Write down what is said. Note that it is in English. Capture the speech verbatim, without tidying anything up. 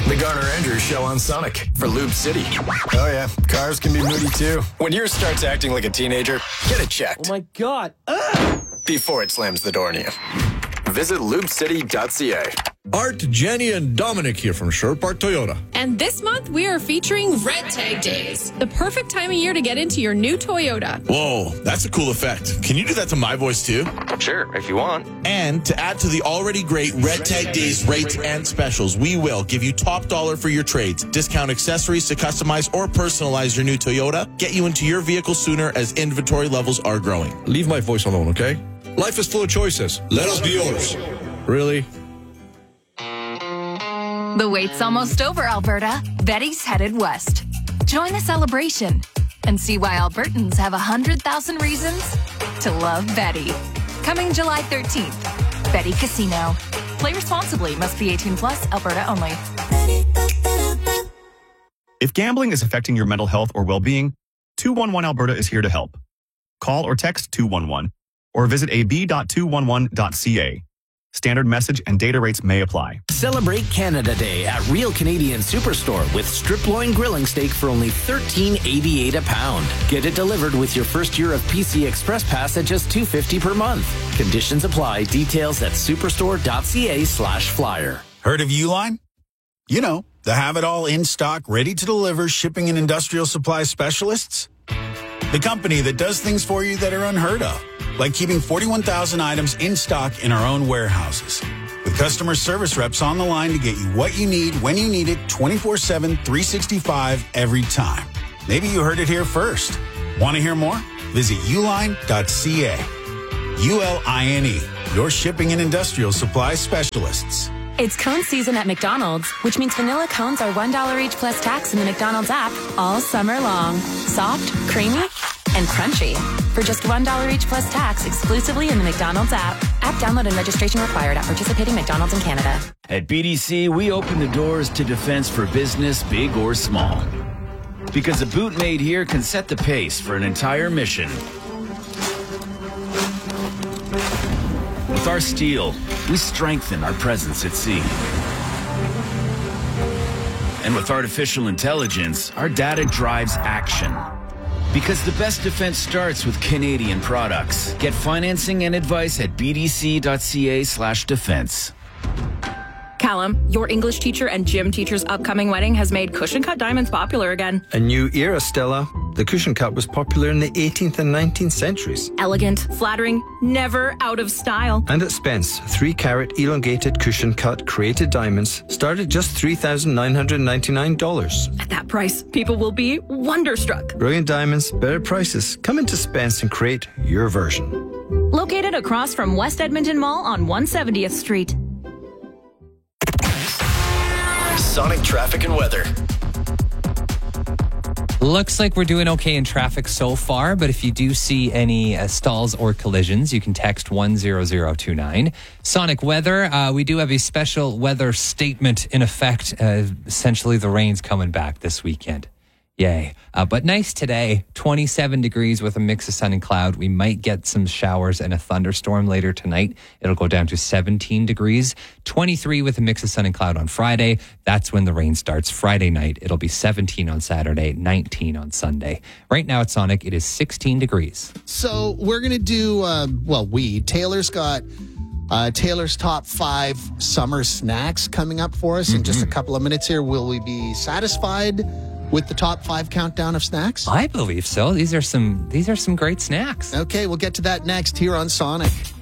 The Garner Andrews Show on Sonic for Lube City. Oh yeah, cars can be moody too. When yours starts acting like a teenager, get it checked. Oh my God. Ugh. Before it slams the door on you. Visit lube city dot c a. Art, Jenny, and Dominic here from Sherwood Park Toyota. And this month, we are featuring Red Tag Days, the perfect time of year to get into your new Toyota. Whoa, that's a cool effect. Can you do that to my voice too? Sure, if you want. And to add to the already great Red Tag Days rates and specials, we will give you top dollar for your trades, discount accessories to customize or personalize your new Toyota, get you into your vehicle sooner as inventory levels are growing. Leave my voice alone, okay? Life is full of choices. Let us be yours. Really? The wait's almost over, Alberta. Betty's headed west. Join the celebration and see why Albertans have one hundred thousand reasons to love Betty. Coming July thirteenth. Betty Casino. Play responsibly. Must be eighteen plus. Alberta only. If gambling is affecting your mental health or well-being, two one one Alberta is here to help. Call or text two one one or visit a b dot two one one dot c a. Standard message and data rates may apply. Celebrate Canada Day at Real Canadian Superstore with strip loin grilling steak for only thirteen eighty-eight a pound. Get it delivered with your first year of P C Express Pass at just two fifty per month. Conditions apply. Details at superstore dot c a slash flyer. Heard of Uline? You know, the have-it-all in-stock, ready-to-deliver shipping and industrial supply specialists. The company that does things for you that are unheard of, like keeping forty-one thousand items in stock in our own warehouses. With customer service reps on the line to get you what you need, when you need it, twenty-four seven, three sixty-five, every time. Maybe you heard it here first. Want to hear more? Visit uline dot c a. U L I N E, your shipping and industrial supply specialists. It's cone season at McDonald's, which means vanilla cones are one dollar each plus tax in the McDonald's app all summer long. Soft, creamy, and crunchy. For just one dollar each plus tax exclusively in the McDonald's app. App download and registration required at participating McDonald's in Canada. At B D C, we open the doors to defense for business, big or small. Because a boot made here can set the pace for an entire mission. With our steel, we strengthen our presence at sea. And with artificial intelligence, our data drives action. Because the best defense starts with Canadian products. Get financing and advice at b d c dot c a slash defense. Callum, your English teacher and gym teacher's upcoming wedding has made cushion cut diamonds popular again. A new era, Stella. The cushion cut was popular in the eighteenth and nineteenth centuries. Elegant, flattering, never out of style. And at Spence, three carat elongated cushion cut created diamonds start at just three thousand nine hundred ninety-nine dollars. At that price, people will be wonderstruck. Brilliant diamonds, better prices. Come into Spence and create your version. Located across from West Edmonton Mall on one hundred seventieth Street. Sonic traffic and weather. Looks like we're doing okay in traffic so far, but if you do see any uh, stalls or collisions, you can text one zero zero two nine. Sonic weather, uh, we do have a special weather statement in effect. Uh, essentially, the rain's coming back this weekend. Yay. Uh, but nice today, twenty-seven degrees with a mix of sun and cloud. We might get some showers and a thunderstorm later tonight. It'll go down to seventeen degrees, twenty-three with a mix of sun and cloud on Friday. That's when the rain starts. Friday night, it'll be seventeen on Saturday, nineteen on Sunday. Right now at Sonic, it is sixteen degrees. So we're going to do, uh, well, we, Taylor's got uh, Taylor's top five summer snacks coming up for us mm-hmm. in just a couple of minutes here. Will we be satisfied with the top five countdown of snacks? I believe so. These are some these are some great snacks. Okay, we'll get to that next here on Sonic.